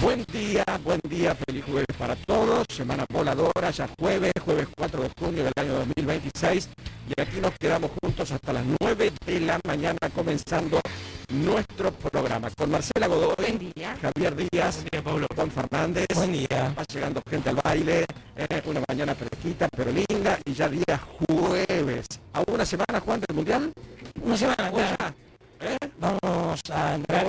Buen día, feliz jueves para todos, semana voladora, ya jueves 4 de junio del año 2026, y aquí nos quedamos juntos hasta las 9 de la mañana comenzando nuestro programa con Marcela Godoy, buen día. Javier Díaz, buen día, Pablo. Juan Fernández, Buen día. va llegando gente al baile, una mañana fresquita pero linda, y ya día jueves. ¿A una semana, Juan, del Mundial? Una semana, ¿O claro. ya? Vamos a entrar